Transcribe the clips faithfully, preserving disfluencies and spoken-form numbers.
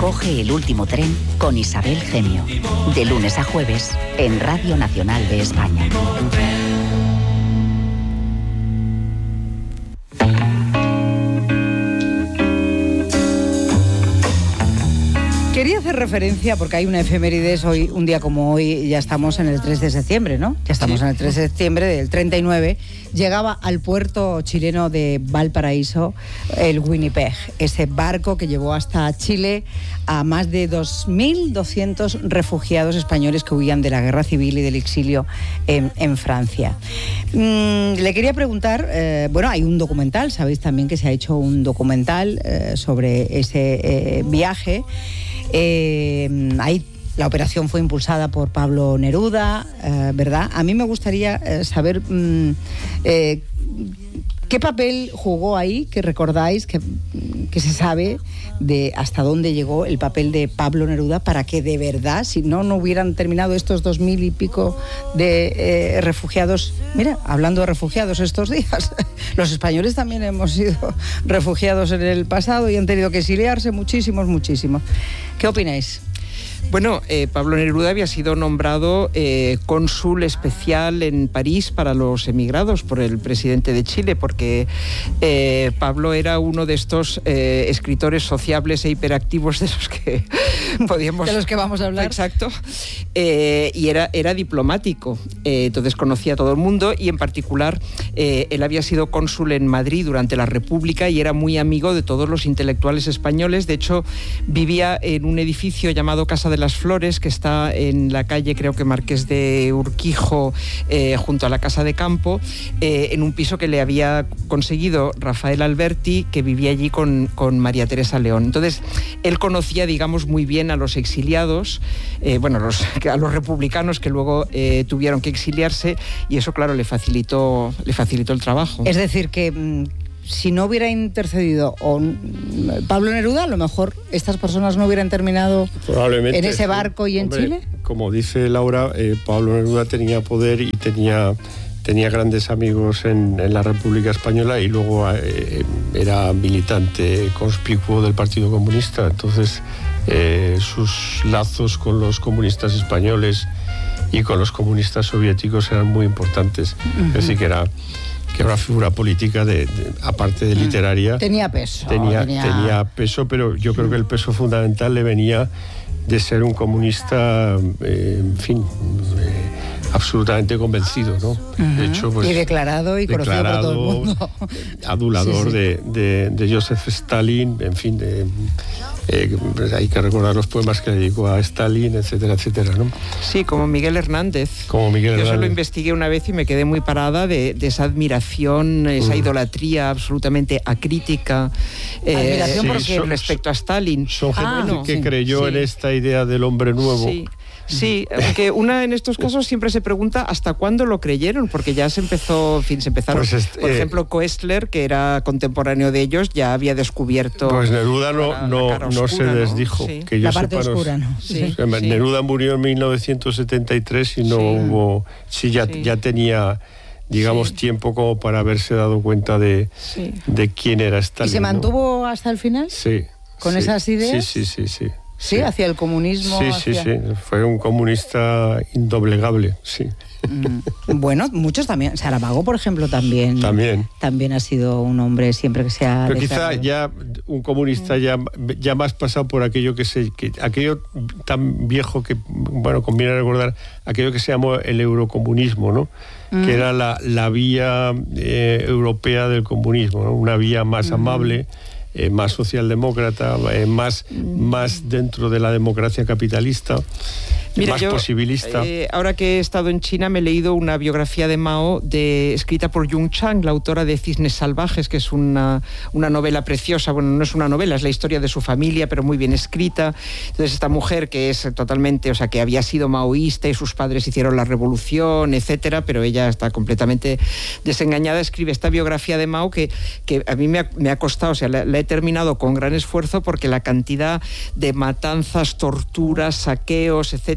Coge el último tren con Isabel Gemio. De lunes a jueves en Radio Nacional de España. Quería hacer referencia, porque hay una efemérides hoy, un día como hoy, ya estamos en el tres de septiembre, ¿no? Ya estamos sí. en el tres de septiembre del treinta y nueve. Llegaba al puerto chileno de Valparaíso el Winnipeg, ese barco que llevó hasta Chile a más de dos mil doscientos refugiados españoles que huían de la guerra civil y del exilio en, en Francia. Mm, le quería preguntar, eh, bueno, hay un documental, sabéis también que se ha hecho un documental eh, sobre ese eh, viaje. Eh, ahí la operación fue impulsada por Pablo Neruda, eh, ¿verdad? A mí me gustaría eh, saber mm, eh, qué papel jugó ahí, que recordáis, que, que se sabe de hasta dónde llegó el papel de Pablo Neruda para que de verdad, si no, no hubieran terminado estos dos mil y pico de eh, refugiados. Mira, hablando de refugiados estos días, los españoles también hemos sido refugiados en el pasado y han tenido que exiliarse muchísimos, muchísimos. ¿Qué opináis? Bueno, eh, Pablo Neruda había sido nombrado eh, cónsul especial en París para los emigrados por el presidente de Chile, porque eh, Pablo era uno de estos eh, escritores sociables e hiperactivos de los que podíamos... De los que vamos a hablar. Exacto. Eh, y era, era diplomático, eh, entonces conocía a todo el mundo y en particular eh, él había sido cónsul en Madrid durante la República y era muy amigo de todos los intelectuales españoles. De hecho, vivía en un edificio llamado Casa de las Flores, que está en la calle, creo que Marqués de Urquijo, eh, junto a la Casa de Campo, eh, en un piso que le había conseguido Rafael Alberti, que vivía allí con, con María Teresa León. Entonces, él conocía, digamos, muy bien a los exiliados, eh, bueno, los, a los republicanos que luego eh, tuvieron que exiliarse, y eso, claro, le facilitó, le facilitó el trabajo. Es decir, que... Mmm... si no hubiera intercedido o Pablo Neruda, a lo mejor estas personas no hubieran terminado en ese barco y en Hombre, Chile. Como dice Laura, eh, Pablo Neruda tenía poder y tenía, tenía grandes amigos en, en la República Española y luego eh, era militante conspicuo del Partido Comunista. Entonces, eh, sus lazos con los comunistas españoles y con los comunistas soviéticos eran muy importantes. Uh-huh. Es decir, que era... que era una figura política, de, de, aparte de literaria. Tenía peso. Tenía, tenía... tenía peso, pero yo creo que el peso fundamental le venía de ser un comunista, eh, en fin, eh, absolutamente convencido, ¿no? Uh-huh. De hecho, pues, y declarado y declarado, conocido por todo el mundo. Adulador sí, sí. De, de, de Joseph Stalin, en fin, de, eh, hay que recordar los poemas que le dedicó a Stalin, etcétera, etcétera, ¿no? Sí, como Miguel Hernández. Como Miguel Yo Hernández. Yo se lo investigué una vez y me quedé muy parada de, de esa admiración, esa uh. idolatría absolutamente acrítica. Admiración eh, porque sí, respecto a Stalin. Son gente ah, que sí, creyó sí. en esta idea del hombre nuevo. Sí. Sí, porque una en estos casos siempre se pregunta hasta cuándo lo creyeron, porque ya se empezó, en fin, se empezaron, pues este, por ejemplo, Koestler, que era contemporáneo de ellos, ya había descubierto... Pues Neruda no, la, no, la no oscura, se desdijo. ¿no? Sí. Que yo la parte sepa, oscura, ¿no? Sí, sí. Neruda sí. murió en mil novecientos setenta y tres y no sí. hubo... Sí, ya, sí. ya tenía... digamos, sí. tiempo como para haberse dado cuenta de, sí. de quién era Stalin. ¿Y se mantuvo ¿no? hasta el final? Sí. ¿Con sí. esas ideas? Sí, sí, sí, sí. Sí, hacia el comunismo. Sí, hacia... sí, sí. Fue un comunista indoblegable, sí. Mm, bueno, muchos también. Saramago, por ejemplo, también. También. También ha sido un hombre siempre que se ha... Pero quizá ya un comunista ya, ya más pasado por aquello que se... Que, aquello tan viejo que, bueno, conviene recordar, aquello que se llamó el eurocomunismo, ¿no? Mm. Que era la, la vía eh, europea del comunismo, ¿no? Una vía más mm. amable... Eh, más socialdemócrata, eh, más, más dentro de la democracia capitalista, Mira, más yo, posibilista. Eh, ahora que he estado en China me he leído una biografía de Mao de, escrita por Yung Chang, la autora de Cisnes Salvajes, que es una, una novela preciosa. Bueno, no es una novela, es la historia de su familia, pero muy bien escrita. Entonces esta mujer que es totalmente, o sea, que había sido maoísta y sus padres hicieron la revolución, etcétera, pero ella está completamente desengañada, escribe esta biografía de Mao que, que a mí me ha, me ha costado, o sea, la, la he terminado con gran esfuerzo porque la cantidad de matanzas, torturas, saqueos, etcétera,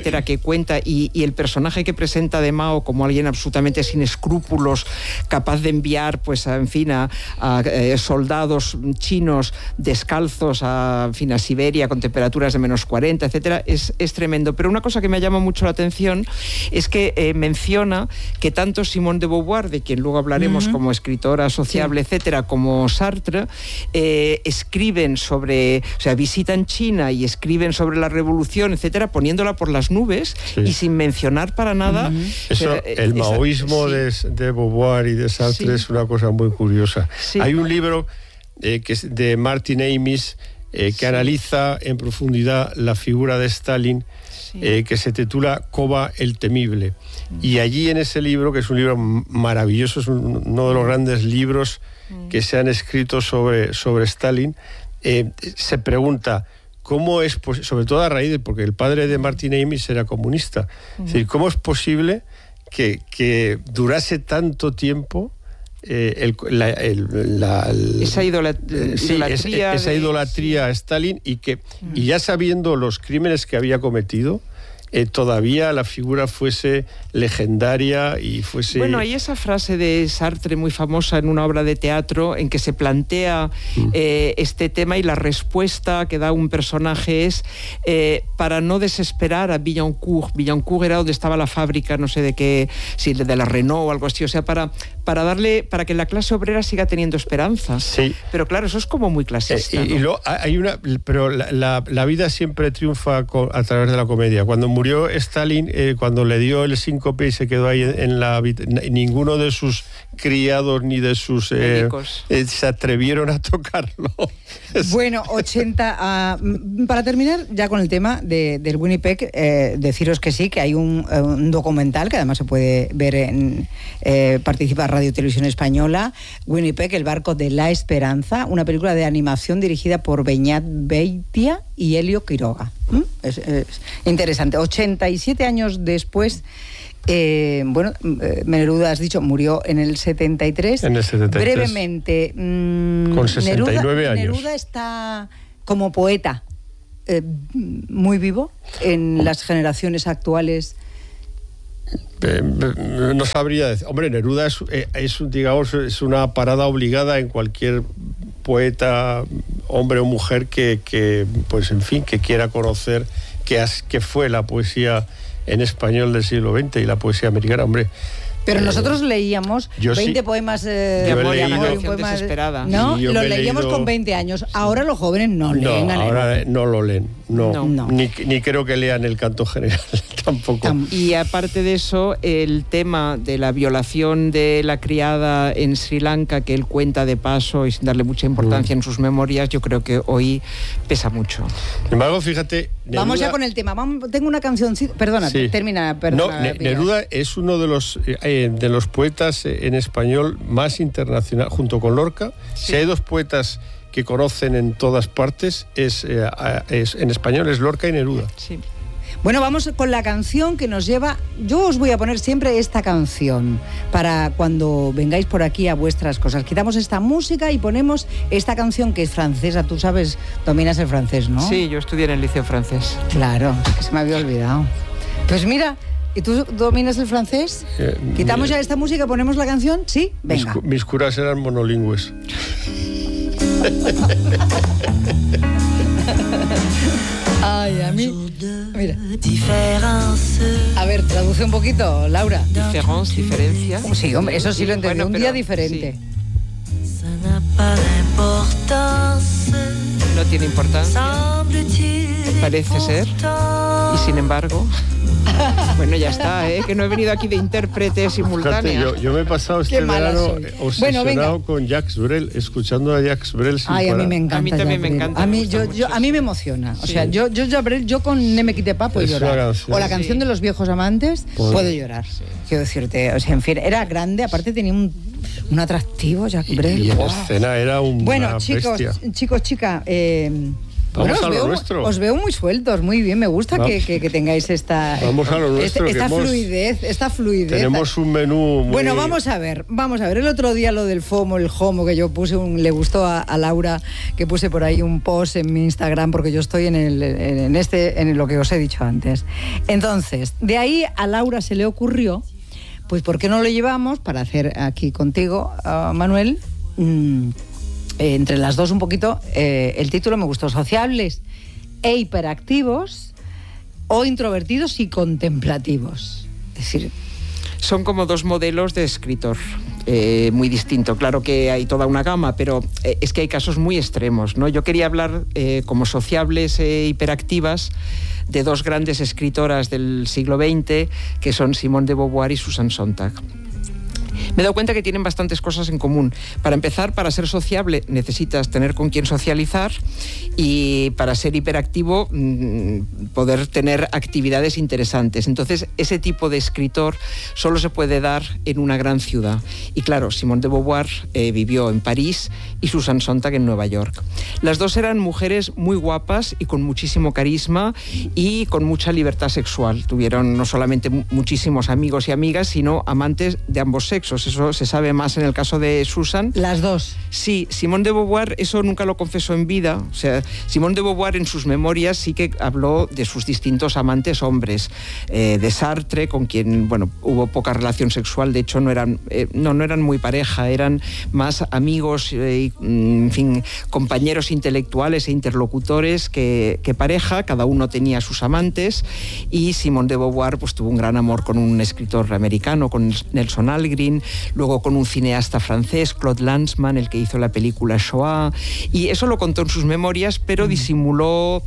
etcétera, que cuenta, y, y el personaje que presenta de Mao como alguien absolutamente sin escrúpulos, capaz de enviar, pues, a, en fin, a, a eh, soldados chinos descalzos a, en fin, a Siberia con temperaturas de menos cuarenta, etcétera, es, es tremendo. Pero una cosa que me llama mucho la atención es que eh, menciona que tanto Simone de Beauvoir, de quien luego hablaremos uh-huh. como escritora sociable, sí. etcétera, como Sartre, eh, escriben sobre, o sea, visitan China y escriben sobre la revolución, etcétera, poniéndola por las nubes sí. y sin mencionar para nada. Uh-huh. Eso, eh, el esa, maoísmo sí. de, de Beauvoir y de Sartre sí. es una cosa muy curiosa. Sí. Hay un libro eh, que es de Martin Amis eh, que sí. analiza en profundidad la figura de Stalin, sí. eh, que se titula Koba el Temible. Mm. Y allí en ese libro, que es un libro maravilloso, es un, uno de los grandes libros mm. que se han escrito sobre, sobre Stalin, eh, se pregunta cómo es, sobre todo a raíz de, porque el padre de Martin Amis era comunista, mm. es decir, cómo es posible que, que durase tanto tiempo Eh, el, la, el, la, el, esa idolat eh, sí, idolatría, es, esa de... idolatría a Stalin y que mm. y ya sabiendo los crímenes que había cometido, eh, todavía la figura fuese legendaria y fuese... Bueno, hay esa frase de Sartre muy famosa en una obra de teatro en que se plantea mm. eh, este tema, y la respuesta que da un personaje es eh, para no desesperar a Billancourt. Billancourt era donde estaba la fábrica, no sé de qué, si de la Renault o algo así, o sea, para, para darle, para que la clase obrera siga teniendo esperanza. Sí. Pero claro, eso es como muy clasista. Eh, y, ¿no? y lo, hay una, pero la, la, la vida siempre triunfa con, a través de la comedia. Cuando murió Stalin, eh, cuando le dio el síncope y se quedó ahí en, en la... Ninguno de sus criados ni de sus... Eh, eh, se atrevieron a tocarlo. Bueno, ochenta... Uh, para terminar ya con el tema de, del Winnipeg, eh, deciros que sí, que hay un, un documental que además se puede ver en... Eh, participa Radio Televisión Española, Winnipeg, el barco de la esperanza, una película de animación dirigida por Beñat Beitia y Helio Quiroga. ¿Mm? Es, es interesante. ochenta y siete años después, eh, bueno, eh, Neruda, has dicho, murió en el setenta y tres. En el setenta y tres. Brevemente. Mmm, Con sesenta y nueve Neruda, años. Neruda está como poeta eh, muy vivo en las generaciones actuales. Eh, no sabría decir. Hombre, Neruda es, es, digamos, es una parada obligada en cualquier poeta, hombre o mujer, que, que pues en fin, que quiera conocer qué, qué fue la poesía en español del siglo veinte y la poesía americana, hombre. Pero nosotros eh, leíamos veinte sí, poemas eh, de amor y amor, un poema desesperada. ¿No? Sí, lo leíamos leído... con veinte años. Ahora los jóvenes no, no leen. Ahora no lo leen. No, no. no. Ni, ni creo que lean el canto general tampoco. Y aparte de eso, el tema de la violación de la criada en Sri Lanka, que él cuenta de paso y sin darle mucha importancia mm. en sus memorias, yo creo que hoy pesa mucho. Sin embargo, fíjate... Neruda... Vamos ya con el tema. Vamos, tengo una canción... Perdona, sí. termina. Perdona, no, Neruda es uno de los... Eh, de los poetas en español más internacional, junto con Lorca. Sí. Si hay dos poetas que conocen en todas partes, es, eh, es en español es Lorca y Neruda. Sí. Bueno, vamos con la canción que nos lleva... Yo os voy a poner siempre esta canción para cuando vengáis por aquí a vuestras cosas. Quitamos esta música y ponemos esta canción que es francesa. Tú sabes, dominas el francés, ¿no? Sí, yo estudié en el liceo francés. Claro, es que se me había olvidado. Pues mira... ¿Y tú dominas el francés? Eh, ¿Quitamos ya esta música y ponemos la canción? ¿Sí? Venga. Mis, mis curas eran monolingües. Ay, a mí... Mira. A ver, traduce un poquito, Laura. Diference, diferencia. Oh, sí, hombre, eso sí lo entendí. Bueno, un día diferente. Sí. No tiene importancia. Parece ser. Y sin embargo... Bueno, ya está, ¿eh? Que no he venido aquí de intérprete simultánea. Yo, yo me he pasado este verano obsesionado bueno, con Jacques Brel, escuchando a Jacques Brel sin Ay, parar. a mí me encanta. A mí también me encanta. A mí, yo, yo, a mí me emociona. Sí. O sea, yo, yo, yo, yo con Ne me quite pa puedo es llorar. Canción, o la canción sí. de los viejos amantes, pues, puedo llorar. Sí. Quiero decirte, o sea, en fin, era grande, aparte tenía un, un atractivo, Jacques Brel. Y, y en wow. escena era un Bueno, chicos, bestia. chicos, chicas, eh, Vamos bueno, a lo veo, nuestro. Os veo muy sueltos, muy bien. Me gusta que, que, que tengáis esta, vamos a lo nuestro, esta, esta hemos, fluidez, esta fluidez. Tenemos un menú muy... Bueno, vamos a ver, vamos a ver. El otro día lo del FOMO, el HOMO, que yo puse, un, le gustó a, a Laura, que puse por ahí un post en mi Instagram, porque yo estoy en, el, en, este, en lo que os he dicho antes. Entonces, de ahí a Laura se le ocurrió, pues ¿por qué no lo llevamos para hacer aquí contigo, uh, Manuel? Mmm, Eh, entre las dos un poquito, eh, el título me gustó, sociables e hiperactivos o introvertidos y contemplativos. Es decir, son como dos modelos de escritor, eh, muy distinto. Claro que hay toda una gama, pero eh, es que hay casos muy extremos, ¿no? Yo quería hablar eh, como sociables e hiperactivas de dos grandes escritoras del siglo veinte, que son Simone de Beauvoir y Susan Sontag. Me he dado cuenta que tienen bastantes cosas en común. Para empezar, para ser sociable necesitas tener con quién socializar, y para ser hiperactivo poder tener actividades interesantes. Entonces, ese tipo de escritor solo se puede dar en una gran ciudad. Y claro, Simone de Beauvoir eh, vivió en París y Susan Sontag en Nueva York. Las dos eran mujeres muy guapas y con muchísimo carisma y con mucha libertad sexual. Tuvieron no solamente muchísimos amigos y amigas, sino amantes de ambos sexos. Eso se sabe más en el caso de Susan. Las dos. Sí, Simone de Beauvoir eso nunca lo confesó en vida. O sea, Simone de Beauvoir en sus memorias sí que habló de sus distintos amantes hombres. Eh, de Sartre, con quien, bueno, hubo poca relación sexual. De hecho, no eran, eh, no, no eran muy pareja, eran más amigos, eh, y, en fin, compañeros intelectuales e interlocutores que, que pareja. Cada uno tenía sus amantes. Y Simone de Beauvoir pues tuvo un gran amor con un escritor americano, con Nelson Algren, luego con un cineasta francés, Claude Lanzmann, el que hizo la película Shoah, y eso lo contó en sus memorias, pero disimuló,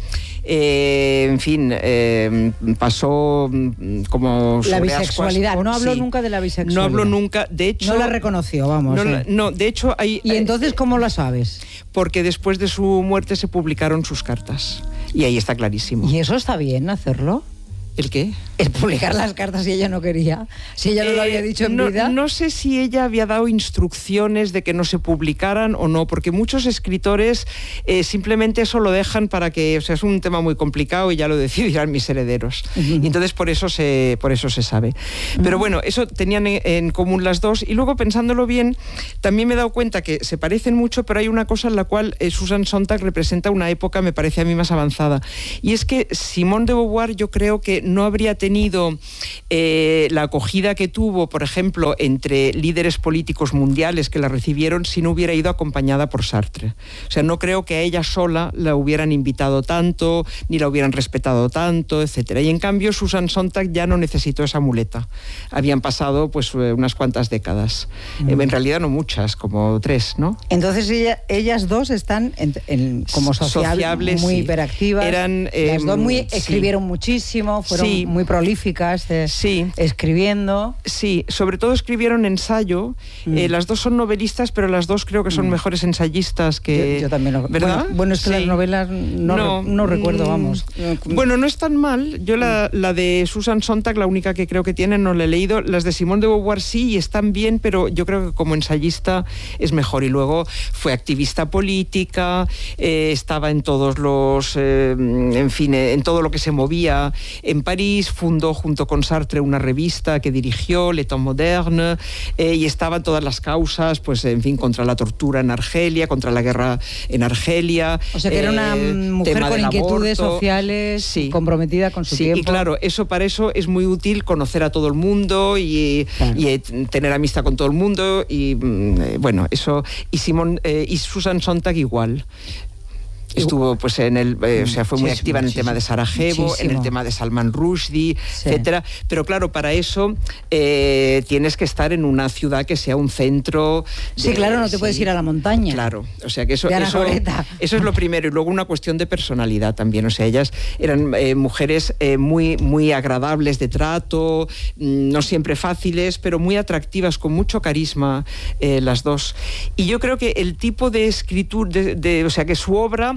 eh, en fin, eh, pasó como la bisexualidad. Ascuas. No habló Sí. nunca de la bisexualidad. No habló nunca, de hecho... No la reconoció, vamos. No, eh. no, de hecho hay... ¿Y entonces cómo la sabes? Porque después de su muerte se publicaron sus cartas, y ahí está clarísimo. ¿Y eso está bien hacerlo? ¿El qué? Es publicar las cartas si ella no quería, si ella no eh, lo había dicho en no, vida. No sé si ella había dado instrucciones de que no se publicaran o no, porque muchos escritores eh, simplemente eso lo dejan para que, o sea, es un tema muy complicado y ya lo decidirán mis herederos. Uh-huh. Y entonces por eso se, por eso se sabe. Uh-huh. Pero bueno, eso tenían en, en común las dos, y luego pensándolo bien, también me he dado cuenta que se parecen mucho, pero hay una cosa en la cual eh, Susan Sontag representa una época, me parece a mí, más avanzada, y es que Simone de Beauvoir yo creo que no habría tenido eh, la acogida que tuvo, por ejemplo, entre líderes políticos mundiales que la recibieron si no hubiera ido acompañada por Sartre. O sea, no creo que a ella sola la hubieran invitado tanto, ni la hubieran respetado tanto, etcétera. Y en cambio, Susan Sontag ya no necesitó esa muleta. Habían pasado pues unas cuantas décadas. Mm. Eh, en realidad no muchas, como tres, ¿no? Entonces ella, ellas dos están en, en, como social, sociables, muy sí. hiperactivas. Eran, eh, las dos muy, escribieron sí. muchísimo, fueron sí. muy prolíficas eh, sí. escribiendo. Sí, sobre todo escribieron ensayo. Mm. Eh, las dos son novelistas, pero las dos creo que son mm. mejores ensayistas que... Yo, yo también lo... ¿Verdad? Bueno, bueno es que sí. las novelas no, no, re, no recuerdo, vamos. Bueno, no es tan mal. Yo la, la de Susan Sontag, la única que creo que tiene, no la he leído. Las de Simone de Beauvoir sí, y están bien, pero yo creo que como ensayista es mejor. Y luego fue activista política, eh, estaba en todos los... Eh, en fin, en todo lo que se movía en París. Fundó junto con Sartre una revista que dirigió, Le Temps Moderne, eh, y estaban todas las causas, pues en fin, contra la tortura en Argelia, contra la guerra en Argelia. O sea que eh, era una mujer con inquietudes aborto. sociales, sí. comprometida con su sí, tiempo. Y claro, eso para eso es muy útil, conocer a todo el mundo y, claro. y eh, tener amistad con todo el mundo, y eh, bueno, eso, y Simón eh, y Susan Sontag igual. Estuvo pues en el, eh, o sea, fue muy activa en el tema de Sarajevo, muchísimo. en el tema de Salman Rushdie, sí. etcétera. Pero claro, para eso eh, tienes que estar en una ciudad que sea un centro. De, sí, claro, no te sí, puedes ir a la montaña. Claro, o sea que eso, eso, eso es lo primero, y luego una cuestión de personalidad también. O sea, ellas eran eh, mujeres eh, muy, muy agradables de trato, no siempre fáciles, pero muy atractivas, con mucho carisma, eh, las dos. Y yo creo que el tipo de escritura, de, de, o sea, que su obra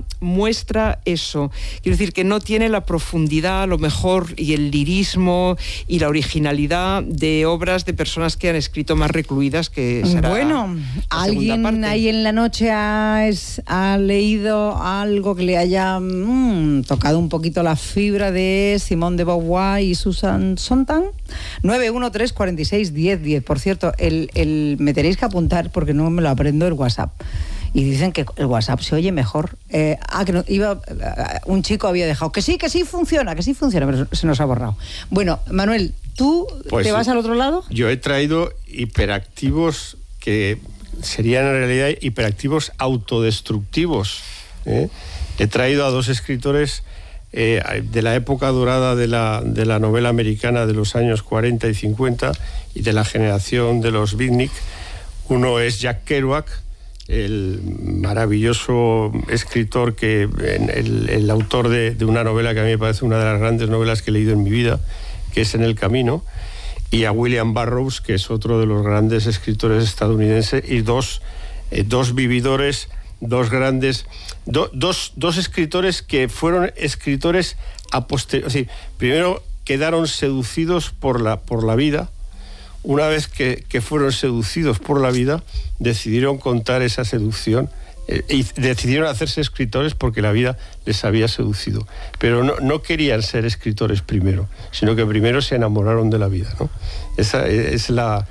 muestra eso. Quiero decir que no tiene la profundidad, a lo mejor, y el lirismo y la originalidad de obras de personas que han escrito más recluidas, que será bueno, la ¿alguien parte. ahí en la noche ha, es, ha leído algo que le haya mmm, tocado un poquito la fibra de Simone de Beauvoir y Susan Sontag? nueve uno tres, cuatro seis, diez, diez. Por cierto, el, el, me tenéis que apuntar porque no me lo aprendo el WhatsApp. Y dicen que el WhatsApp se oye mejor. Eh, ah, que no, iba, un chico había dejado que sí, que sí funciona, que sí funciona, pero se nos ha borrado. Bueno, Manuel, ¿tú pues te vas al otro lado? Yo he traído hiperactivos que serían en realidad hiperactivos autodestructivos. ¿eh? He traído a dos escritores eh, de la época dorada de la, de la novela americana de los años cuarenta y cincuenta y de la generación de los beatnik. Uno es Jack Kerouac, el maravilloso escritor, que el, el autor de, de una novela que a mí me parece una de las grandes novelas que he leído en mi vida, que es En el camino, y a William Burroughs, que es otro de los grandes escritores estadounidenses, y dos, eh, dos vividores, dos grandes, do, dos, dos escritores que fueron escritores a posteriori. O sea, primero quedaron seducidos por la, por la vida. Una vez que, que fueron seducidos por la vida, decidieron contar esa seducción eh, y decidieron hacerse escritores porque la vida les había seducido. Pero no, no querían ser escritores primero, sino que primero se enamoraron de la vida, ¿no? Esa es la,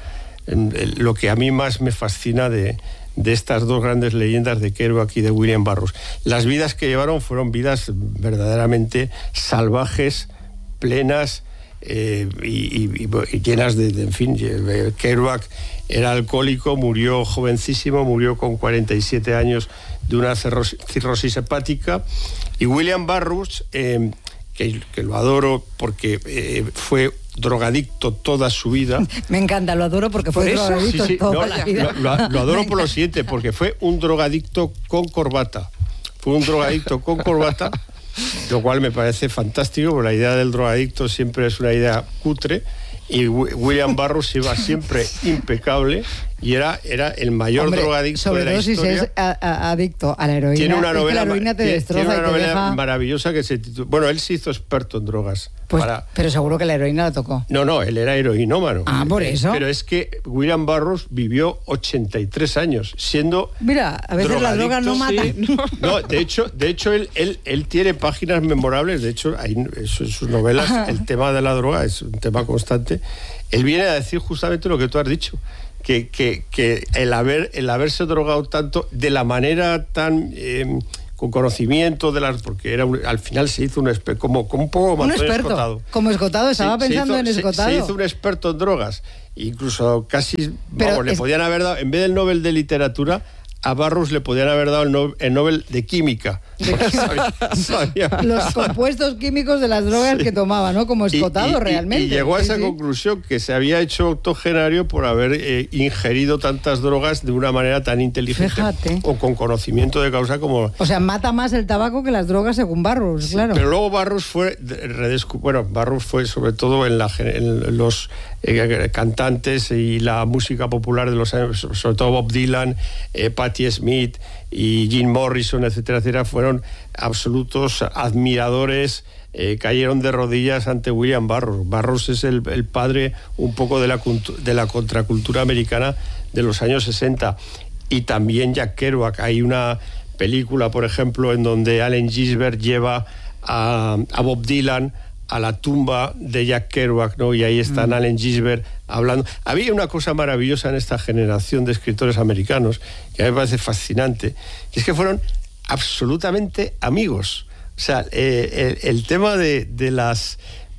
lo que a mí más me fascina de, de estas dos grandes leyendas de Kerouac y de William Burroughs. Las vidas que llevaron fueron vidas verdaderamente salvajes, plenas, Eh, y, y, y llenas de, de, en fin, Kerouac era alcohólico, murió jovencísimo, murió con cuarenta y siete años de una cirrosis, cirrosis hepática, y William Burroughs, eh, que, que lo adoro porque eh, fue drogadicto toda su vida. Me encanta, lo adoro porque fue drogadicto sí, sí, toda no, la vida. Lo, lo, lo adoro por lo siguiente, porque fue un drogadicto con corbata, fue un drogadicto con corbata, lo cual me parece fantástico, porque la idea del drogadicto siempre es una idea cutre, y William Burroughs iba siempre impecable y era, era el mayor Hombre, drogadicto sobre de la todo historia. Si es a, a, adicto a la heroína. Tiene una novela, es que la heroína te tiene, destroza tiene una y te novela deja... maravillosa que se titula... Bueno, él se hizo experto en drogas. Pues, para... Pero seguro que la heroína la tocó. No, no, él era heroinómano. Ah, por eso. Pero es que William Burroughs vivió ochenta y tres años, siendo... Mira, a veces la droga no mata. Sí. No, de hecho, de hecho él, él, él tiene páginas memorables, de hecho, hay, en sus novelas Ajá. el tema de la droga es un tema constante. Él viene a decir justamente lo que tú has dicho, que, que, que el, haber, el haberse drogado tanto, de la manera tan... Eh, con conocimiento de las... porque era un, al final se hizo un experto, como, como un poco un experto, escotado. Como escotado, estaba se, pensando se hizo, en escotado. Se, se hizo un experto en drogas, incluso casi... Vamos, le es... podían haber dado, en vez del Nobel de Literatura, a Burroughs le podían haber dado el, no, el Nobel de Química. De sabía, sabía. Los compuestos químicos de las drogas sí. que tomaba, ¿no? Como escotado y, y, realmente. Y llegó a sí, esa sí. conclusión, que se había hecho octogenario por haber eh, ingerido tantas drogas de una manera tan inteligente. Fíjate. O con conocimiento de causa como... O sea, mata más el tabaco que las drogas según Burroughs, sí, claro. Pero luego Burroughs fue... Redescu- bueno, Burroughs fue sobre todo en, la, en los eh, cantantes y la música popular de los años, sobre todo Bob Dylan, eh, Patti Smith y Jim Morrison, etcétera, etcétera, fueron absolutos admiradores, eh, cayeron de rodillas ante William Burroughs. Burroughs es el, el padre un poco de la, de la contracultura americana de los años sesenta. Y también Jack Kerouac. Hay una película, por ejemplo, en donde Allen Ginsberg lleva a, a Bob Dylan a la tumba de Jack Kerouac, ¿no? Y ahí está mm. Allen Ginsberg hablando. Había una cosa maravillosa en esta generación de escritores americanos, que a mí me parece fascinante, que es que fueron absolutamente amigos. O sea, eh, el, el tema de, de las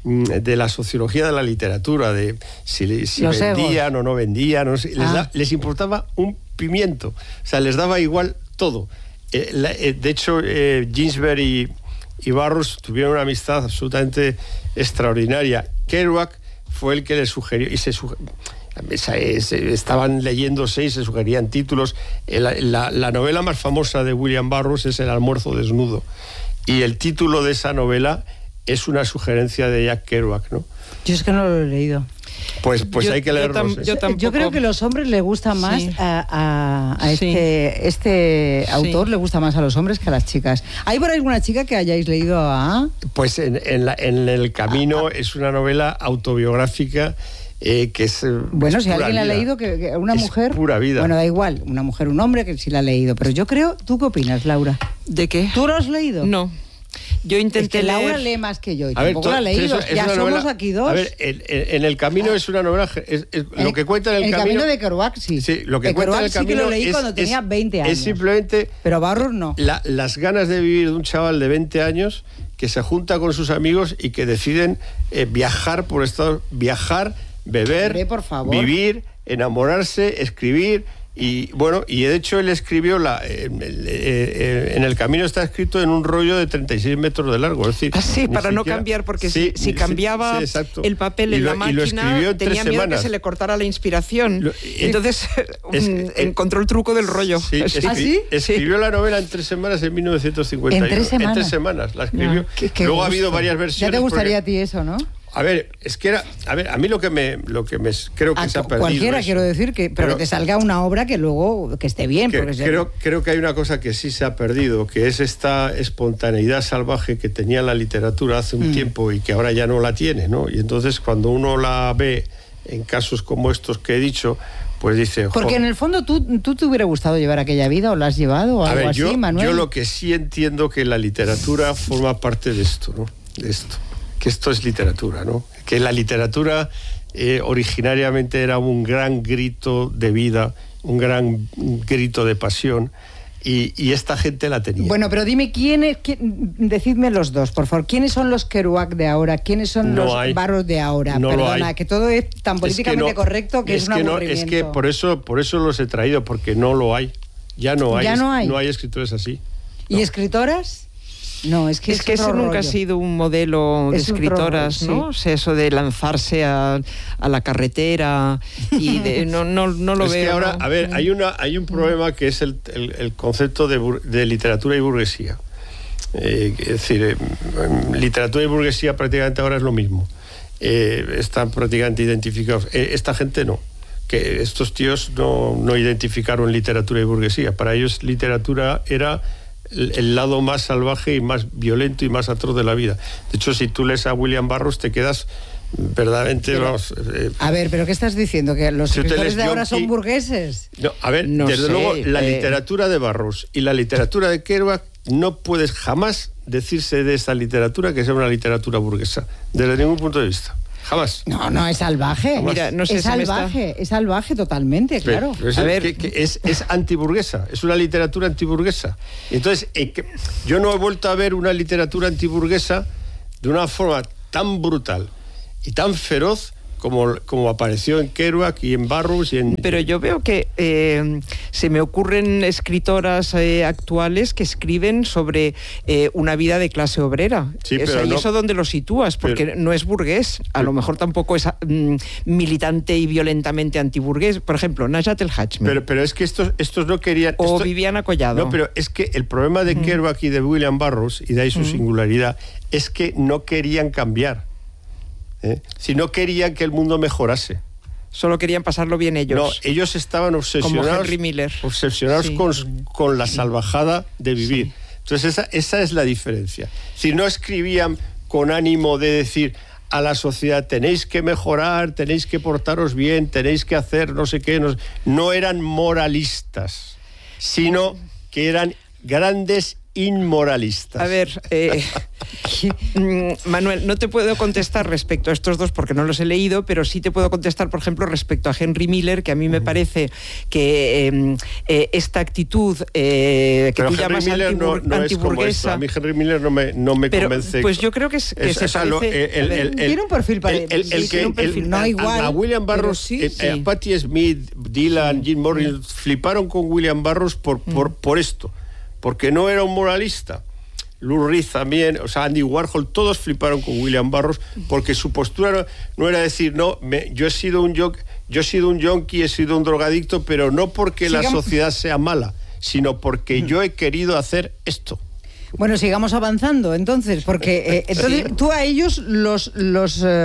de la sociología de la literatura, de si, si vendían egos. o no vendían, no sé, les, ah. da, les importaba un pimiento. O sea, les daba igual todo. Eh, la, eh, de hecho, eh, Ginsberg y y Burroughs tuvieron una amistad absolutamente extraordinaria. Kerouac fue el que le sugirió, y se, suger, se estaban leyéndose y se sugerían títulos. La, la, la novela más famosa de William Burroughs es El almuerzo desnudo, y el título de esa novela es una sugerencia de Jack Kerouac, ¿no? Yo es que no lo he leído. Pues, pues yo, hay que leerlos. Yo, tam, yo, tampoco... yo creo que a los hombres les gusta más sí. a, a, a sí. este, este sí. autor, le gusta más a los hombres que a las chicas. ¿Hay por ahí alguna chica que hayáis leído a...? Pues en, en, la, en El Camino ah, es una novela autobiográfica eh, que es Bueno, es si alguien la ha leído, que, que una es mujer... pura vida. Bueno, da igual, una mujer, un hombre, que sí la ha leído. Pero yo creo... ¿Tú qué opinas, Laura? ¿De qué? ¿Tú lo has leído? No. Yo intenté es que leer... Laura lee más que yo y a tampoco ver, la ha leído. Es ya somos novela, aquí dos. A ver, en, en El Camino es una novela... Es, es, en, lo que cuenta en El, el Camino... camino de Kerouac, sí. Sí, lo que de cuenta Kerouac en El Camino sí que lo leí es, cuando tenía es, veinte años. Es simplemente... Pero Barros no. La, las ganas de vivir de un chaval de veinte años que se junta con sus amigos y que deciden eh, viajar por Estados... Viajar, beber, Hombre, por favor. vivir, enamorarse, escribir... Y bueno, y de hecho él escribió la eh, eh, eh, en El Camino está escrito en un rollo de treinta y seis metros de largo, es decir, ah, sí, para siquiera, no cambiar, porque sí, si, si cambiaba sí, sí, el papel en lo, la máquina en tenía miedo semanas. que se le cortara la inspiración. Lo, Entonces es, encontró el truco del rollo. Sí, ¿Ah, escri sí? Escribió sí. la novela en tres semanas en mil novecientos cincuenta y uno. ¿En tres semanas? En tres semanas la escribió. No, qué, qué Luego gusto. ha habido varias versiones. Ya te gustaría porque, a ti eso, ¿no? A ver, es que era, a ver, a mí lo que me, lo que me creo que a se ha perdido. Cualquiera eso, quiero decir que, pero, pero que te salga una obra que luego que esté bien. Que, porque creo, se... creo que hay una cosa que sí se ha perdido, que es esta espontaneidad salvaje que tenía la literatura hace un mm. tiempo y que ahora ya no la tiene, ¿no? Y entonces cuando uno la ve en casos como estos que he dicho, pues dice... Porque en el fondo tú, tú te hubiera gustado llevar aquella vida o la has llevado o a algo ver, así, yo, Manuel. Yo lo que sí entiendo que la literatura forma parte de esto, ¿no? De esto. Que esto es literatura, ¿no? Que la literatura eh, originariamente era un gran grito de vida, un gran grito de pasión, y, y esta gente la tenía. Bueno, pero dime, ¿quién es, quién, decidme los dos, por favor. ¿Quiénes son los Kerouac de ahora? ¿Quiénes son no los hay, Barros de ahora? No Perdona, que todo es tan políticamente es que no, correcto que es, es un que aburrimiento. No, es que por eso, por eso los he traído, porque no lo hay. Ya no hay. ¿Ya no hay? No hay escritores así. ¿Y no. escritoras? No, es que es, es que ese rollo. nunca ha sido un modelo de es escritoras, rollo, ¿no? sí. O sea, eso de lanzarse a, a la carretera y de, no, no, no lo es veo. Es que ahora, ¿no? a ver, hay una hay un problema que es el, el, el concepto de, de literatura y burguesía. Eh, es decir, eh, literatura y burguesía prácticamente ahora es lo mismo. Eh, están prácticamente identificados. Eh, esta gente no. Que estos tíos no, no identificaron literatura y burguesía. Para ellos literatura era el, el lado más salvaje y más violento y más atroz de la vida. De hecho, si tú lees a William Burroughs te quedas verdaderamente... Pero, vamos, eh, a ver, ¿pero qué estás diciendo? ¿Que los si escritores de ahora Yonki, son burgueses? No, a ver, no desde sé, luego, la eh... literatura de Burroughs y la literatura de Kerouac no puedes jamás decirse de esta literatura que sea una literatura burguesa, desde ningún punto de vista. Jamás. No, no, es salvaje. Mira, no sé, es salvaje, está... es salvaje totalmente, claro. Pero, pero es, a ver, que, que es, es antiburguesa, es una literatura antiburguesa. Entonces, eh, que, yo no he vuelto a ver una literatura antiburguesa de una forma tan brutal y tan feroz como, como apareció en Kerouac y en Burroughs y en... Pero yo veo que eh, se me ocurren escritoras eh, actuales que escriben sobre eh, una vida de clase obrera. Sí, o sea, pero ¿y no, eso dónde lo sitúas? Porque pero, no es burgués, a pero, lo mejor tampoco es mm, militante y violentamente antiburgués. Por ejemplo, Najat El Hachmi. Pero, pero es que estos, estos no querían... O esto, Viviana Collado. No, pero es que el problema de mm. Kerouac y de William Burroughs, y de ahí su mm. singularidad, es que no querían cambiar. ¿Eh? Si no querían que el mundo mejorase. Solo querían pasarlo bien ellos. No, ellos estaban obsesionados, como Henry Miller. obsesionados sí. con, con la salvajada de vivir. Sí. Entonces esa, esa es la diferencia. Si no escribían con ánimo de decir a la sociedad tenéis que mejorar, tenéis que portaros bien, tenéis que hacer no sé qué, no, no eran moralistas, sino que eran grandes inmoralistas. A ver, eh, Manuel, no te puedo contestar respecto a estos dos porque no los he leído, pero sí te puedo contestar, por ejemplo, respecto a Henry Miller, que a mí me parece que eh, eh, esta actitud eh, que pero tú Henry llamas Miller antibur- no, no antiburguesa... Es como esto. A mí Henry Miller no me, no me pero, convence. Pues yo creo que, es, que es, se o sea, parece... lo, el, el, el, tiene un perfil para el, el, el, sí, que, tiene un perfil, el, no a, igual. A William Burroughs, Sí, eh, sí. a Patti Smith, Dylan, Jim Morrison, mm. fliparon con William Burroughs por, por, mm. por esto, porque no era un moralista. Lou Reed también, o sea, Andy Warhol, todos fliparon con William Burroughs porque su postura no, no era decir, no, me, yo he sido un yo, yo he sido un yonki, he sido un drogadicto, pero no porque Sigamos. la sociedad sea mala, sino porque mm. yo he querido hacer esto. Bueno, sigamos avanzando, entonces, porque eh, entonces, sí. tú a ellos los, los eh,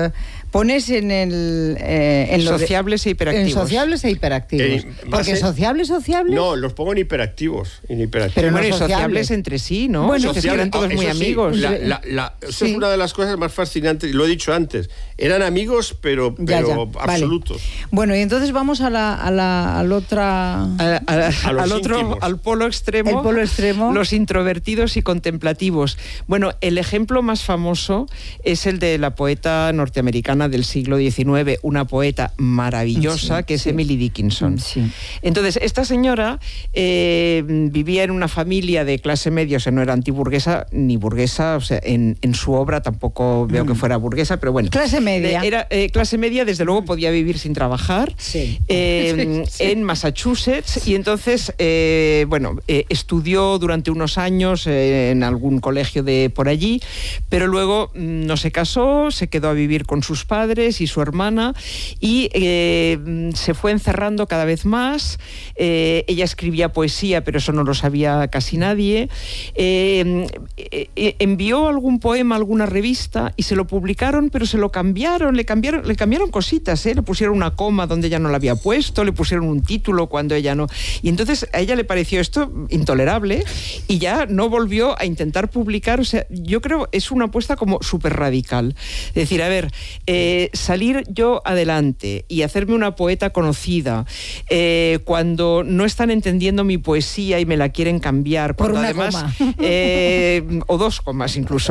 pones en el... Eh, en sociables de, e hiperactivos. En sociables e hiperactivos. Eh, Porque en, sociables, sociables... No, los pongo en hiperactivos. En hiperactivos. Pero no bueno, sociables. sociables entre sí, ¿no? Bueno, sociables, eran todos muy sí, amigos. La, la, la, eso sí. es una de las cosas más fascinantes, lo he dicho antes. Eran amigos, pero, pero ya, ya. absolutos. Vale. Bueno, y entonces vamos a la, a la al otra... A, a, a los al otro, íntimos. al polo extremo. El polo extremo. Los introvertidos y contemplativos. Bueno, el ejemplo más famoso es el de la poeta norteamericana del siglo diecinueve, una poeta maravillosa sí, que es sí. Emily Dickinson. Sí. Entonces, esta señora eh, vivía en una familia de clase media, o sea, no era antiburguesa ni burguesa, o sea, en, en su obra tampoco veo mm. que fuera burguesa, pero bueno. Clase media. Era eh, clase media, desde luego podía vivir sin trabajar sí. eh, sí. en Massachusetts y entonces, eh, bueno, eh, estudió durante unos años eh, en algún colegio de por allí, pero luego mm, no se casó, se quedó a vivir con sus padres y su hermana y eh, se fue encerrando cada vez más. Eh, ella escribía poesía, pero eso no lo sabía casi nadie. Eh, eh, envió algún poema a alguna revista y se lo publicaron, pero se lo cambiaron, le cambiaron, le cambiaron cositas, ¿eh? Le pusieron una coma donde ella no la había puesto, le pusieron un título cuando ella no... Y entonces a ella le pareció esto intolerable y ya no volvió a intentar publicar. O sea, yo creo es una apuesta como súper radical. Es decir, a ver, eh, salir yo adelante y hacerme una poeta conocida eh, cuando no están entendiendo mi poesía y me la quieren cambiar. Por una además, coma. Eh, o dos comas incluso.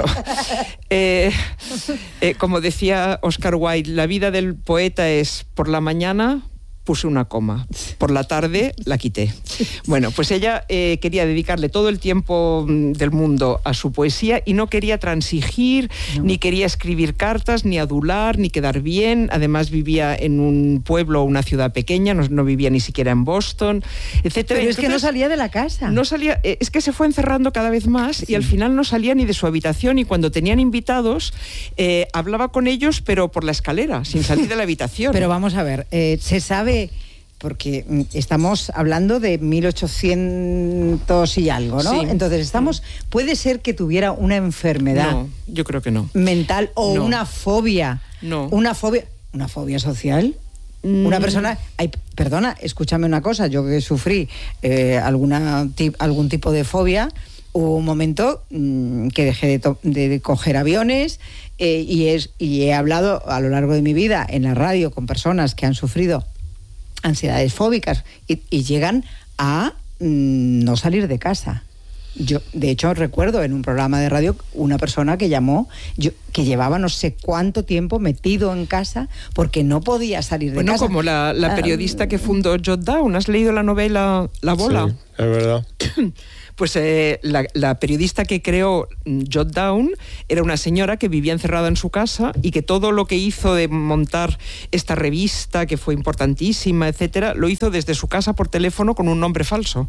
Eh, eh, como decía Oscar Wilde, la vida del poeta es por la mañana puse una coma, por la tarde la quité. Bueno, pues ella eh, quería dedicarle todo el tiempo del mundo a su poesía y no quería transigir, no. ni quería escribir cartas, ni adular, ni quedar bien. Además vivía en un pueblo o una ciudad pequeña, no, no vivía ni siquiera en Boston, etcétera. Pero es Entonces, que no salía de la casa. No salía, eh, es que se fue encerrando cada vez más sí. y al final no salía ni de su habitación y cuando tenían invitados eh, hablaba con ellos pero por la escalera, sin salir de la habitación. Pero vamos a ver, eh, se sabe... Porque estamos hablando de mil ochocientos y algo, ¿no? Sí. Entonces, estamos puede ser que tuviera una enfermedad. No, yo creo que no. Mental o no. una fobia. No. Una fobia, una fobia social. Mm. Una persona, ay, perdona, escúchame una cosa, yo que sufrí eh, alguna algún tipo de fobia, hubo un momento mmm, que dejé de, to- de, de coger aviones eh, y, es, y he hablado a lo largo de mi vida en la radio con personas que han sufrido ansiedades fóbicas y, y llegan a mmm, no salir de casa. Yo, de hecho, recuerdo en un programa de radio una persona que llamó, yo, que llevaba no sé cuánto tiempo metido en casa porque no podía salir de bueno, casa. Bueno, como la, la periodista que fundó Jot Down. ¿Has leído la novela La Bola? Sí, es verdad. Pues eh, la, la periodista que creó Jot Down era una señora que vivía encerrada en su casa y que todo lo que hizo de montar esta revista, que fue importantísima, etcétera, lo hizo desde su casa por teléfono con un nombre falso.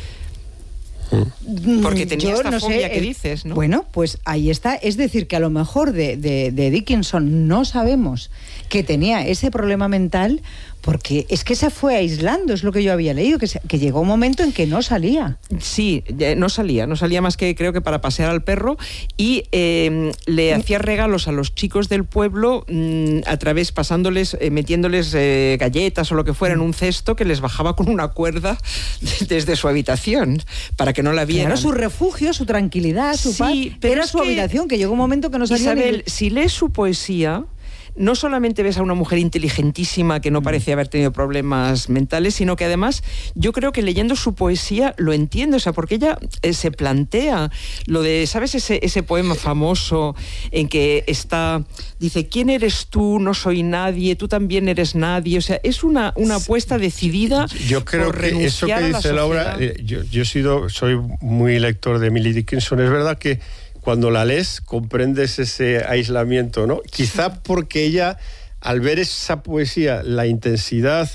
Porque tenía Yo esta no fobia sé, que dices, ¿no? Bueno, pues ahí está. Es decir, que a lo mejor de, de, de Dickinson no sabemos que tenía ese problema mental porque es que se fue aislando, es lo que yo había leído, que, se, que llegó un momento en que no salía. Sí, no salía, no salía más que creo que para pasear al perro y eh, le hacía regalos a los chicos del pueblo mmm, a través, pasándoles, eh, metiéndoles eh, galletas o lo que fuera en un cesto que les bajaba con una cuerda desde su habitación para que no la vieran. Claro, su refugio, su tranquilidad, su sí, paz, pero era es su que, habitación, que llegó un momento que no salía. Isabel, ni... si lees su poesía, no solamente ves a una mujer inteligentísima que no parece haber tenido problemas mentales, sino que además yo creo que leyendo su poesía lo entiende, o sea, porque ella eh, se plantea lo de, ¿sabes ese, ese poema famoso en que está, dice, ¿quién eres tú? No soy nadie, tú también eres nadie, o sea, es una, una apuesta decidida. Yo creo por que eso que dice la Laura, eh, yo, yo he sido, soy muy lector de Emily Dickinson, es verdad que cuando la lees comprendes ese aislamiento, ¿no? Quizá porque ella, al ver esa poesía, la intensidad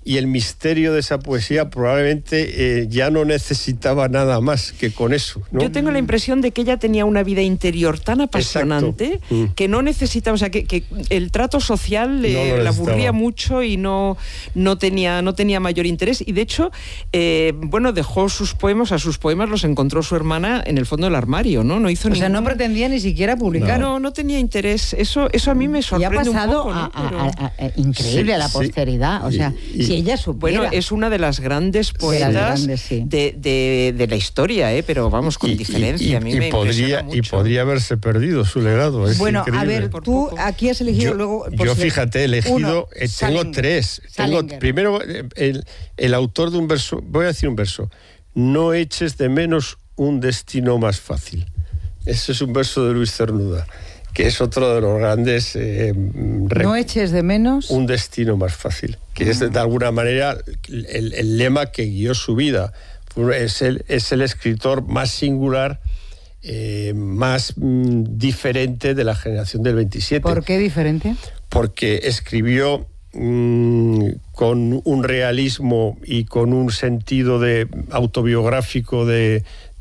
y el misterio de esa poesía probablemente eh, ya no necesitaba nada más que con eso, ¿no? Yo tengo la impresión de que ella tenía una vida interior tan apasionante mm. que no necesitaba, o sea, que, que el trato social eh, no la aburría mucho y no, no, tenía, no tenía mayor interés. Y de hecho, eh, bueno, dejó sus poemas, a sus poemas los encontró su hermana en el fondo del armario, ¿no? No hizo o ningún... sea, no pretendía ni siquiera publicar. No, no tenía interés. Eso, eso a mí me sorprende y ha pasado un poco, ¿no? a, Pero... a, a, a, increíble sí, a la posteridad. Sí. O sea, y, y, si ella supiera. Bueno, es una de las grandes poetas de, grandes, sí. de, de, de la historia, ¿eh? Pero vamos, con y, Y, diferencia. y, a mí y me podría, mucho. Y podría haberse perdido su legado. Es bueno, increíble. a ver, tú aquí has elegido yo, luego... Yo, fíjate, he elegido... Uno, eh, tengo Salinger. tres. Tengo, primero, el, el autor de un verso... Voy a decir un verso. No eches de menos un destino más fácil. Ese es un verso de Luis Cernuda, que es otro de los grandes... Eh, no eches de menos... Un destino más fácil, que uh-huh. es de alguna manera el, el lema que guió su vida. Es el, es el escritor más singular, eh, más mm, diferente de la generación del veintisiete. ¿Por qué diferente? Porque escribió mm, con un realismo y con un sentido de autobiográfico de...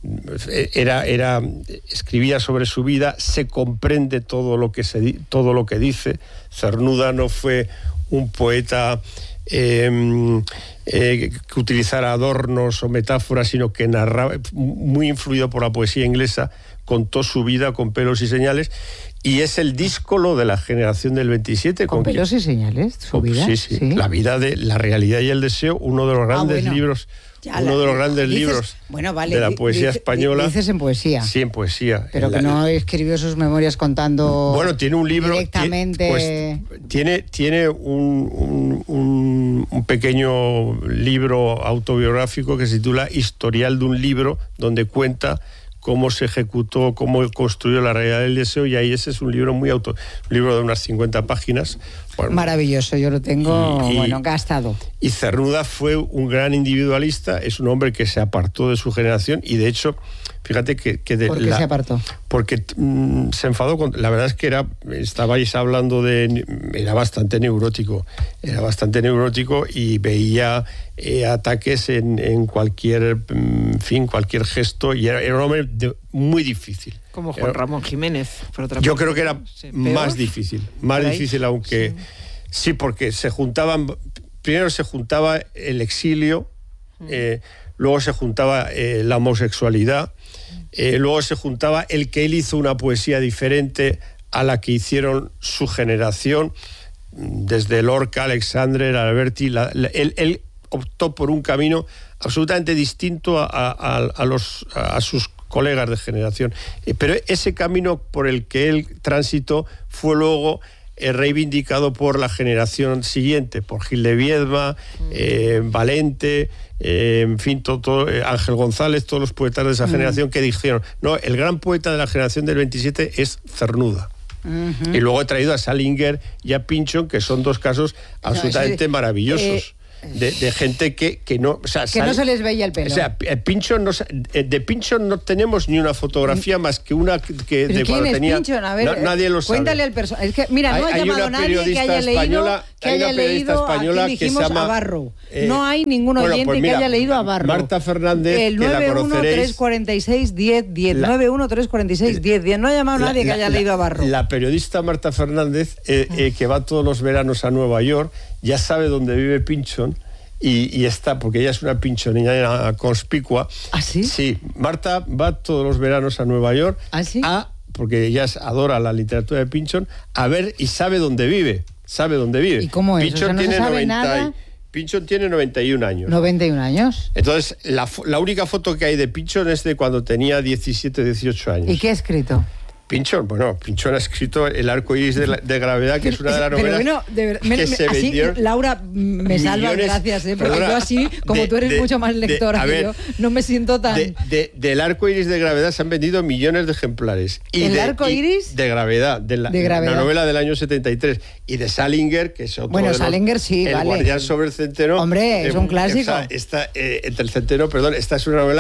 Era, era, escribía sobre su vida, se comprende todo lo que se, todo lo que dice. Cernuda no fue un poeta eh, eh, que utilizara adornos o metáforas, sino que narraba, muy influido por la poesía inglesa, contó su vida con pelos y señales. Y es el díscolo de la generación del veintisiete. ¿Con, con pelos que, y señales? ¿Su vida? Sí, sí, sí. La vida de la realidad y el deseo, uno de los grandes ah, bueno. libros... Ya Uno la, de los grandes dices, libros bueno, vale, de la poesía dice, española. Dices en poesía. Sí, en poesía. Pero en que la, no escribió sus memorias contando. Bueno, tiene un libro. Directamente. Tiene, pues, tiene, tiene un, un, un, un pequeño libro autobiográfico que se titula Historial de un libro, donde cuenta cómo se ejecutó, cómo construyó la realidad del deseo, y ahí ese es un libro muy auto, un libro de unas cincuenta páginas. Bueno, maravilloso, yo lo tengo, y, bueno, gastado. Y Cernuda fue un gran individualista, es un hombre que se apartó de su generación, y de hecho, fíjate que... que de ¿Por qué la, se apartó? Porque mm, se enfadó con... La verdad es que era, estabais hablando de... Era bastante neurótico, era bastante neurótico y veía eh, ataques en, en cualquier, en fin, cualquier gesto, y era, era un hombre de, muy difícil. Como Juan era, Ramón Jiménez, por otra Yo parte. creo que era sí, más difícil, más difícil aunque... Sí. sí, porque se juntaban... Primero se juntaba el exilio, mm. eh, luego se juntaba eh, la homosexualidad, eh, luego se juntaba el que él hizo una poesía diferente a la que hicieron su generación, desde Lorca, Alexandre, Alberti. La, la, él, él optó por un camino absolutamente distinto a, a, a, los, a sus colegas de generación. Eh, pero ese camino por el que él transitó fue luego... Eh, reivindicado por la generación siguiente, por Gil de Viedma, mm. eh, Valente, eh, en fin, todo, todo, eh, Ángel González, todos los poetas de esa mm. generación que dijeron, no, el gran poeta de la generación del veintisiete es Cernuda. Mm-hmm. Y luego he traído a Salinger y a Pynchon, que son dos casos absolutamente no, sí, maravillosos. Eh, De, de gente que, que no... O sea, que sale, no se les veía el pelo. O sea, Pynchon no, de Pynchon no tenemos ni una fotografía más que una que de cuando tenía... Pynchon? A ver, no, nadie lo sabe. Cuéntale al personaje. Es que, mira, no hay, ha llamado nadie que haya leído, que haya leído a quien dijimos llama, a Barrow. Eh, no hay ningún oyente bueno, pues mira, que haya leído a Barrow. Marta Fernández, el que nueve uno tres cuatro seis diez diez. nueve uno tres cuatro seis diez diez. No ha llamado la, nadie que haya la, leído a Barrow. La periodista Marta Fernández, eh, eh, que va todos los veranos a Nueva York, ya sabe dónde vive Pynchon. Y, y está, porque ella es una pinchonina conspicua. ¿Ah, sí? Sí, Marta va todos los veranos a Nueva York. ¿Ah, sí? A, porque ella adora la literatura de Pynchon, a ver y sabe dónde vive. Sabe dónde vive. ¿Y cómo es? Pynchon o sea, no tiene se sabe noventa nada. Pynchon tiene noventa y un años. noventa y un años. Entonces, la, la única foto que hay de Pynchon es de cuando tenía diecisiete, dieciocho años. ¿Y qué ha escrito? Pynchon, bueno, Pynchon ha escrito El arco iris de, la, de gravedad, que es una de las novelas pero bueno, de ver, me, que me, se así, vendió. Laura, me salvas, gracias, ¿eh? Porque perdona, yo así, como de, tú eres de, mucho más lectora de, que ver, yo, no me siento tan... De, de, del arco iris de gravedad se han vendido millones de ejemplares. Y ¿El de, arco iris? De gravedad, de la, de gravedad. La novela del año setenta y tres. Y de Salinger, que es otro bueno, de los, Salinger sí, El vale. guardián sobre el centeno. Hombre, es un clásico. O sea, esta, eh, entre el centeno, perdón, esta es una novela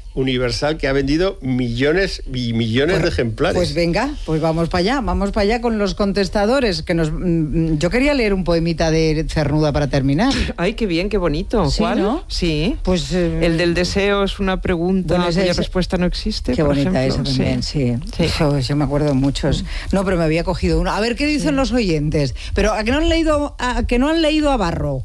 universal que ha vendido millones y millones Bueno, de ejemplares. Pues venga, pues vamos para allá, vamos para allá con los contestadores. Que nos, mm, yo quería leer un poemita de Cernuda para terminar. Ay, qué bien, qué bonito. Sí, ¿Cuál? ¿no? Sí. Pues eh, El del deseo es una pregunta bueno, ese- cuya ese- respuesta no existe. Qué por bonita ejemplo. esa también, sí. Sí. Yo, yo me acuerdo de muchos. No, pero me había cogido uno. A ver qué dicen los oyentes. Pero a que no han leído a que no han leído a Barrow.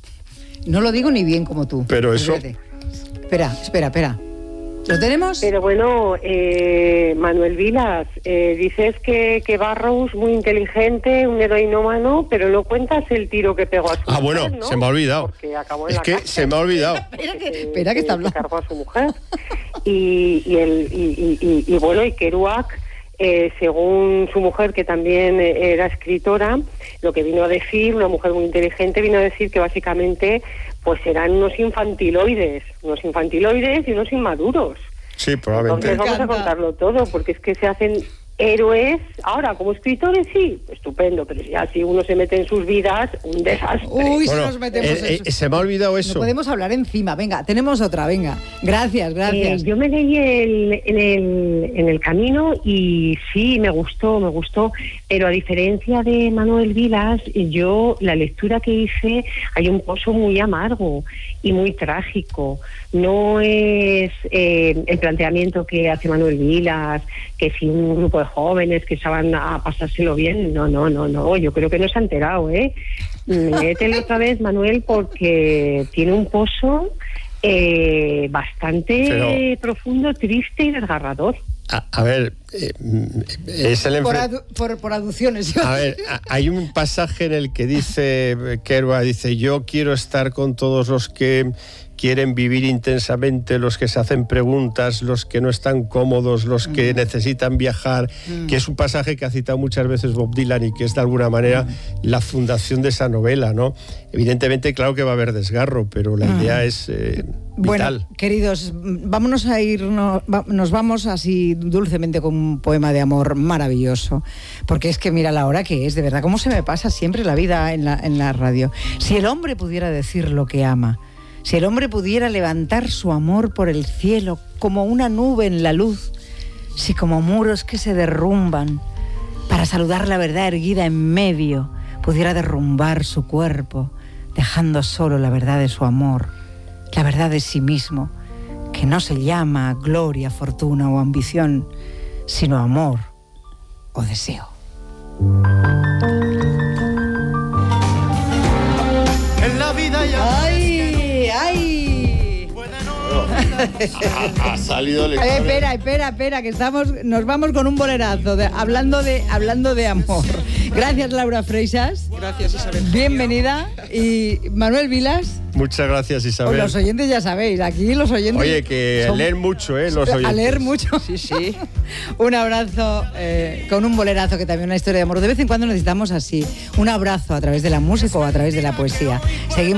No lo digo ni bien como tú. Pero eso- Espérate. Espera, espera, espera. ¿Lo tenemos? Pero bueno, eh, Manuel Vilas, eh, dices que, que Barrows muy inteligente, un heroinómano, pero no cuentas el tiro que pegó a su Ah, mujer, bueno, ¿no? se me ha olvidado. Porque acabó en Es la que cárcel. se me ha olvidado. Espera que, Eh, espera que está se hablando. cargó a su mujer. Y, y, el, y, y, y, y bueno, y Kerouac, eh, según su mujer, que también eh, era escritora, lo que vino a decir, una mujer muy inteligente, vino a decir que básicamente pues eran unos infantiloides, unos infantiloides y unos inmaduros. Sí, probablemente. Entonces vamos a encanta. contarlo todo, porque es que se hacen héroes. Ahora, como escritores, sí, estupendo, pero ya si uno se mete en sus vidas, un desastre. Uy, si Bueno, nos metemos eh, en eh, eso. se me ha olvidado No eso. podemos hablar encima. Venga, tenemos otra, venga. Gracias, gracias. Eh, yo me leí el, en, el, en el camino y sí, me gustó, me gustó, pero a diferencia de Manuel Vilas, yo la lectura que hice, hay un pozo muy amargo y muy trágico. No es eh, el planteamiento que hace Manuel Vilas, que si un grupo de jóvenes que estaban a pasárselo bien, no, no, no, no, yo creo que no se ha enterado, ¿eh? Léetelo otra vez, Manuel, porque tiene un pozo eh, bastante Pero- profundo, triste y desgarrador. A, a ver, eh, es el Por, enfren- adu- por, por aducciones. A ver, a- hay un pasaje en el que dice eh, Kerouac, dice, yo quiero estar con todos los que quieren vivir intensamente, los que se hacen preguntas, los que no están cómodos, los que Mm. necesitan viajar, Mm. que es un pasaje que ha citado muchas veces Bob Dylan y que es de alguna manera Mm. la fundación de esa novela, ¿no? Evidentemente, claro que va a haber desgarro, pero la Mm. idea es eh, Bueno, vital. queridos, vámonos a ir, no- va- nos vamos así dulcemente con un poema de amor maravilloso, porque es que mira la hora que es, de verdad, cómo se me pasa siempre la vida en la, en la radio. Si el hombre pudiera decir lo que ama, si el hombre pudiera levantar su amor por el cielo como una nube en la luz, si como muros que se derrumban, para saludar la verdad erguida en medio, pudiera derrumbar su cuerpo, dejando solo la verdad de su amor, la verdad de sí mismo, que no se llama gloria, fortuna o ambición, sino amor o deseo. En la vida ya. ¡Ay! ¡Ay! Ha, ha salido el Eh, espera, espera, espera, que estamos, nos vamos con un bolerazo, de- hablando, de, hablando de amor. Gracias, Laura Freixas. Gracias, Isabel. Bienvenida. Y Manuel Vilas. Muchas gracias, Isabel. Los oyentes ya sabéis, aquí los oyentes... Oye, que son- leen mucho, ¿eh? Los oyentes. A leer mucho. Sí, sí. Un abrazo eh, con un bolerazo, que también es una historia de amor. De vez en cuando necesitamos así, un abrazo a través de la música o a través de la poesía. Seguimos